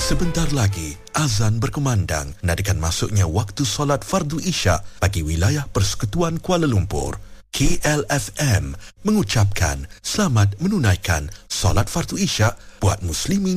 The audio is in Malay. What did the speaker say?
Sebentar lagi, azan berkumandang nadakan masuknya waktu solat fardu isyak bagi wilayah Persekutuan Kuala Lumpur. KLFM mengucapkan selamat menunaikan solat fardu isyak buat muslimin